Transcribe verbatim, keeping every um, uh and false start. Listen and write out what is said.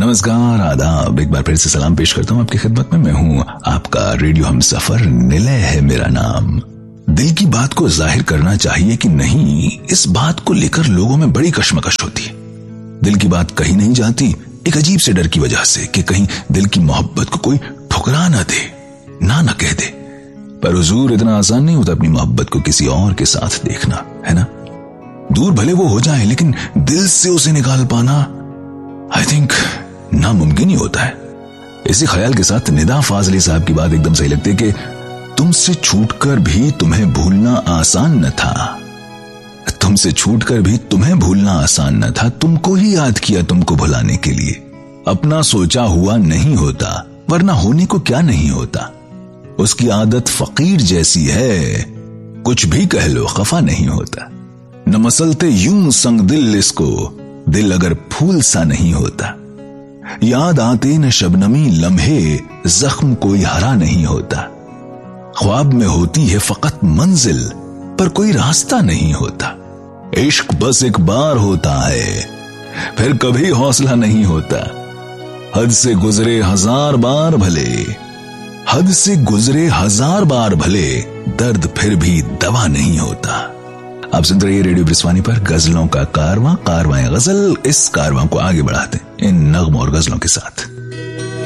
नमस्कार, आदाब। एक बार फिर से सलाम पेश करता हूँ आपकी खिदमत में। मैं हूँ आपका रेडियो हमसफर, निलय है मेरा नाम। दिल की बात को जाहिर करना चाहिए कि नहीं, इस बात को लेकर लोगों में बड़ी कश्मकश होती है। दिल की बात कही नहीं जाती, एक अजीब से डर की वजह से कि कहीं दिल की मोहब्बत को कोई ठुकरा ना दे, ना ना कह दे। पर हुजूर, इतना आसान नहीं होता अपनी मोहब्बत को किसी और के साथ देखना, है ना। दूर भले वो हो जाए, लेकिन दिल से उसे निकाल पाना आई थिंक नामुमकिन ही होता है। इसी ख्याल के साथ निदा फाजली साहब की बात एकदम सही लगती है कि तुमसे छूटकर भी तुम्हें भूलना आसान न था, तुमसे छूटकर भी तुम्हें भूलना आसान न था। तुमको ही याद किया तुमको भुलाने के लिए। अपना सोचा हुआ नहीं होता, वरना होने को क्या नहीं होता। उसकी आदत फकीर जैसी है, कुछ भी कह लो खफा नहीं होता। न मसलते यूं संग दिल इसको, दिल अगर फूल सा नहीं होता। याद आते न शबनमी लम्हे, जख्म कोई हरा नहीं होता। ख्वाब में होती है फकत मंजिल, पर कोई रास्ता नहीं होता। इश्क बस एक बार होता है, फिर कभी हौसला नहीं होता। हद से गुजरे हजार बार भले, हद से गुजरे हजार बार भले, दर्द फिर भी दवा नहीं होता। आप सुन रहिए रेडियो ब्रिस्वानी पर गजलों का कारवां, कारवां गजल। इस कारवां को आगे बढ़ाते हैं इन नगमों और गजलों के साथ।